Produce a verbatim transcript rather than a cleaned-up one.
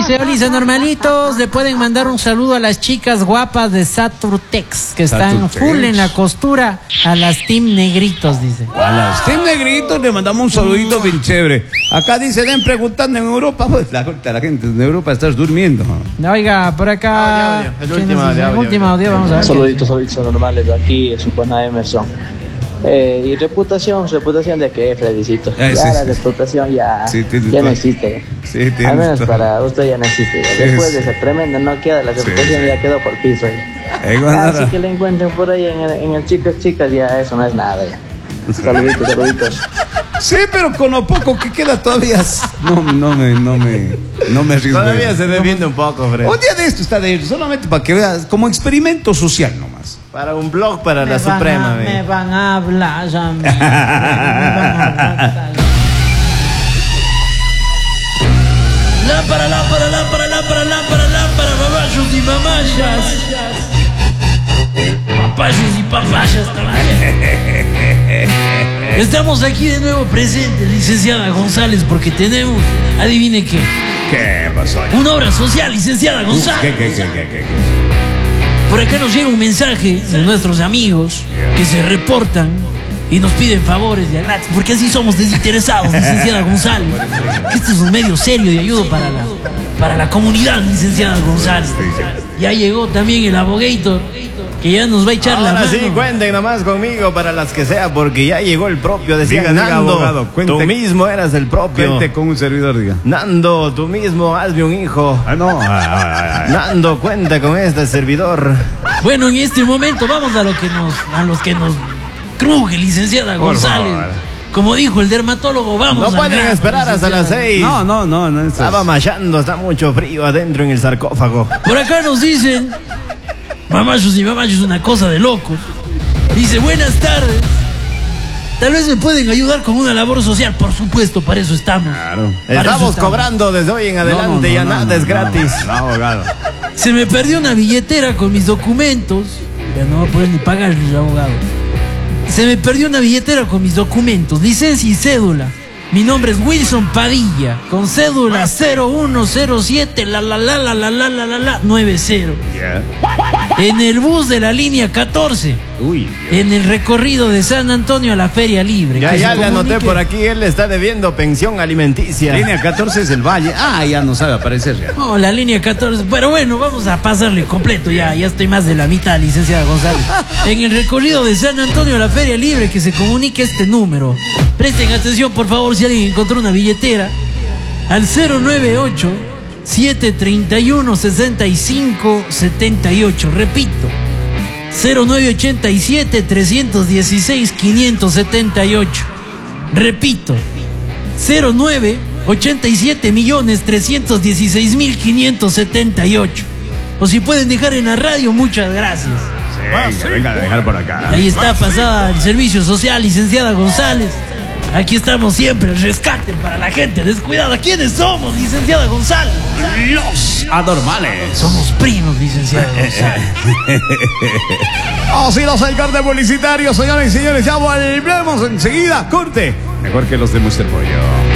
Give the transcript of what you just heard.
Dice, Olisa, normalitos, le pueden mandar un saludo a las chicas guapas de Saturtex, que están Saturtex. full en la costura, a las Team Negritos, dice. A las Team Negritos le mandamos un saludito bien chévere. Acá dice, ven preguntando en Europa, pues la, la gente en Europa estás durmiendo. Oiga, por acá... Audio, audio. El ¿quién último nos dice? audio, El audio, último audio, vamos a ver. Saluditos, saluditos normales, aquí es un pana Emerson. Eh, y reputación, reputación de qué, Fredicito. Eh, ya sí, la sí. reputación ya, Sí, tienes ya no todo. existe. Sí, Al tienes menos todo. para usted ya no existe. Ya. Sí, Después sí. de esa tremenda no queda, la reputación sí. ya quedó por piso. Ya. Eh, Guanara. Así que le encuentren por ahí en el, en el chicas chicas, ya eso no es nada. Ya. Saluditos, saluditos. Sí, pero con lo poco que queda todavía no, no me, no me, no me arriesgo. Todavía se defiende un poco, Fred. Un día de esto está de ir, solamente para que veas, como experimento social nomás. Para un blog para Me la van Suprema, a- ve. Me van a hablar a mí. Me van a hablar. Lámpara, lámpara, lámpara, lámpara, lámpara, lámpara, babayos y mamayas. Papayos y papayas también. Estamos aquí de nuevo presentes, licenciada González, porque tenemos, adivine qué, ¿Qué pasó? una obra social, licenciada González. ¿Qué, qué, qué, qué, qué, qué? Por acá nos llega un mensaje de nuestros amigos que se reportan y nos piden favores de a gratis, porque así somos desinteresados, licenciada González. Que este es un medio serio de ayuda para la, para la comunidad, licenciada González. Ya llegó también el abogator, que ya nos va a echar la Ahora mano. sí, cuenten nomás conmigo para las que sea, porque ya llegó el propio. Decía Diga, diga, Nando, abogado, cuente. tú mismo eras el propio. Vente con un servidor, diga. Nando, tú mismo hazme un hijo. Ah, no. Ah, ah, ah, Nando, cuenta con este servidor. Bueno, en este momento vamos a lo que nos, a los que nos cruje, licenciada Por González. favor. Como dijo el dermatólogo, vamos No al pueden grano, esperar hasta las licenciada. seis. no, no, no, no. eso Estaba es- machando, está mucho frío adentro en el sarcófago. Por acá nos dicen, mamachos y mamachos, una cosa de locos. Dice, buenas tardes. Tal vez me pueden ayudar con una labor social. Por supuesto, para eso estamos. Claro. Para eso Estamos cobrando desde hoy en adelante, No, no, ya no, nada no, es no, gratis. No, no, abogado. Se me perdió una billetera con mis documentos. Ya no voy a poder ni pagarles, abogado. Se me perdió una billetera con mis documentos, licencia y cédula. Mi nombre es Wilson Padilla, con cédula cero uno cero siete la la la la la la la la la nueve cero. Yeah. En el bus de la línea catorce. Uy. En el recorrido de San Antonio a la Feria Libre. Ya, Que ya se le anoté comunique- por aquí, él le está debiendo pensión alimenticia. Línea catorce es el Valle. Ah, ya no sabe aparecer ya. No, la línea catorce. Pero bueno, vamos a pasarle completo. Ya, ya estoy más de la mitad, licenciada González. En el recorrido de San Antonio a la Feria Libre, que se comunique este número. Presten atención, por favor, si alguien encontró una billetera. Al cero nueve ocho, siete tres uno, seis cinco siete ocho. Repito. cero nueve ocho siete, tres uno seis, cinco siete ocho. Repito. cero nueve ocho siete millones trescientos dieciséis mil quinientos setenta y ocho. O si pueden dejar en la radio, muchas gracias. Venga, venga a dejar por acá. Ahí está pasada el servicio social, licenciada González. Aquí estamos siempre, el rescate para la gente descuidada. ¿Quiénes somos, licenciada González? Los anormales. Somos primos, licenciada González. Oh, sí, los el corte publicitario, señores y señores. Ya volvemos enseguida. Corte. Mejor que los de Mister Pollo.